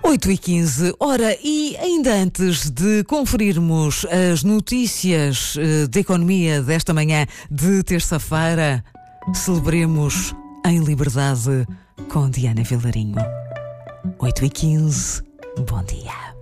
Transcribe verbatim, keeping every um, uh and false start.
oito e quinze, ora, e ainda antes de conferirmos as notícias eh, de economia desta manhã de terça-feira, celebremos em liberdade com Diana Vilarinho. oito e quinze, bom dia.